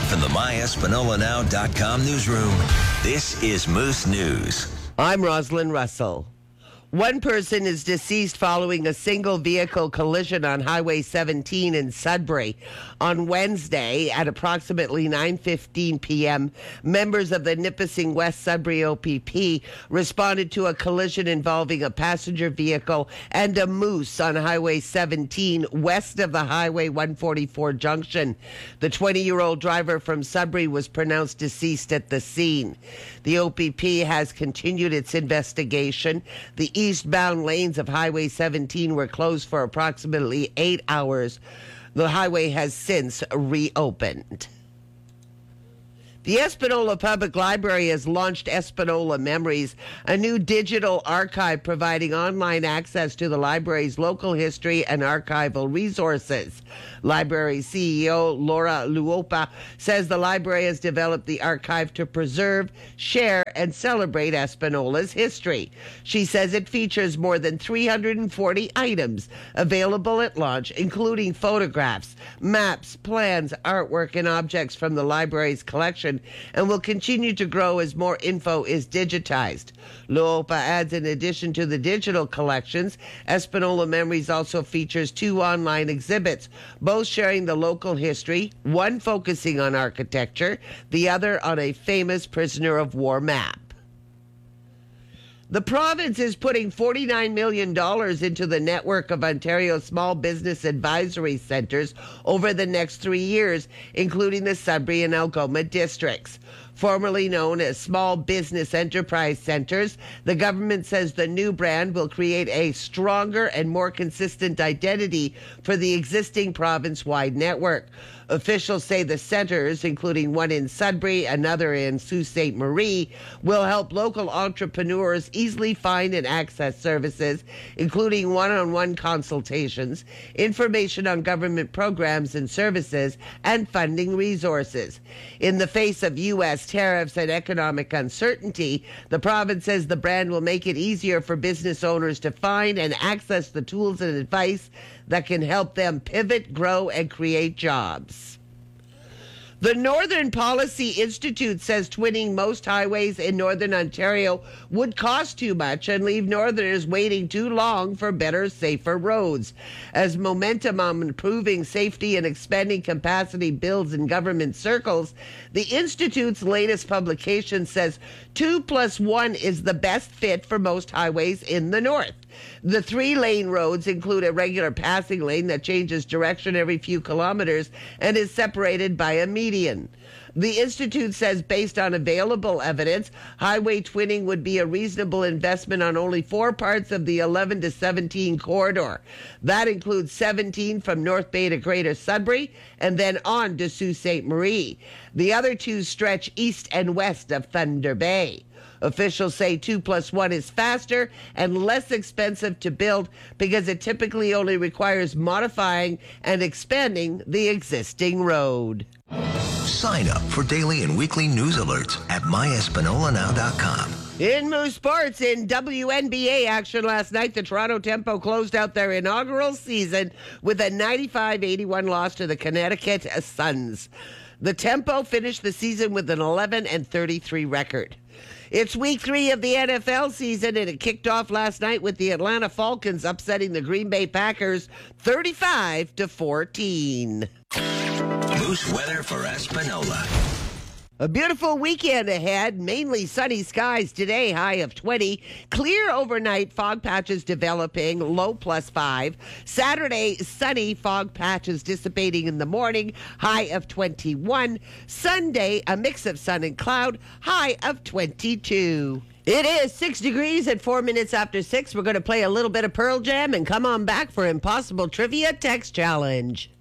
From the MyEspanolaNow.com newsroom, this is Moose News. I'm Rosalind Russell. One person is deceased following a single vehicle collision on Highway 17 in Sudbury. On Wednesday at approximately 9:15 p.m., members of the Nipissing West Sudbury OPP responded to a collision involving a passenger vehicle and a moose on Highway 17 west of the Highway 144 junction. The 20-year-old driver from Sudbury was pronounced deceased at the scene. The OPP has continued its investigation. The eastbound lanes of Highway 17 were closed for approximately 8 hours. The highway has since reopened. The Espanola Public Library has launched Espanola Memories, a new digital archive providing online access to the library's local history and archival resources. Library CEO Laura Luopa says the library has developed the archive to preserve, share, and celebrate Espanola's history. She says it features more than 340 items available at launch, including photographs, maps, plans, artwork, and objects from the library's collection, and will continue to grow as more info is digitized. Luopa adds, in addition to the digital collections, Espanola Memories also features 2 online exhibits, both sharing the local history, one focusing on architecture, the other on a famous prisoner of war map. The province is putting $49 million into the network of Ontario Small Business Advisory Centres over the next 3 years, including the Sudbury and Algoma districts. Formerly known as Small Business Enterprise Centres, the government says the new brand will create a stronger and more consistent identity for the existing province-wide network. Officials say the centres, including one in Sudbury, another in Sault Ste. Marie, will help local entrepreneurs easily find and access services, including one-on-one consultations, information on government programs and services, and funding resources. In the face of U.S. tariffs and economic uncertainty, the province says the brand will make it easier for business owners to find and access the tools and advice that can help them pivot, grow, and create jobs. The Northern Policy Institute says twinning most highways in Northern Ontario would cost too much and leave Northerners waiting too long for better, safer roads. As momentum on improving safety and expanding capacity builds in government circles, the Institute's latest publication says 2+1 is the best fit for most highways in the north. The 3-lane roads include a regular passing lane that changes direction every few kilometers and is separated by a median. The Institute says based on available evidence, highway twinning would be a reasonable investment on only 4 parts of the 11 to 17 corridor. That includes 17 from North Bay to Greater Sudbury and then on to Sault Ste. Marie. The other 2 stretch east and west of Thunder Bay. Officials say 2+1 is faster and less expensive to build because it typically only requires modifying and expanding the existing road. Sign up for daily and weekly news alerts at MyEspanolaNow.com. In Moose Sports, in WNBA action last night, the Toronto Tempo closed out their inaugural season with a 95-81 loss to the Connecticut Suns. The Tempo finished the season with an 11-33 record. It's week 3 of the NFL season, and it kicked off last night with the Atlanta Falcons upsetting the Green Bay Packers 35-14. Moose weather for Espanola. A beautiful weekend ahead, mainly sunny skies today, high of 20. Clear overnight, fog patches developing, low +5. Saturday, sunny, fog patches dissipating in the morning, high of 21. Sunday, a mix of sun and cloud, high of 22. It is 6 degrees at 4 minutes after 6. We're going to play a little bit of Pearl Jam and come on back for Impossible Trivia Text Challenge.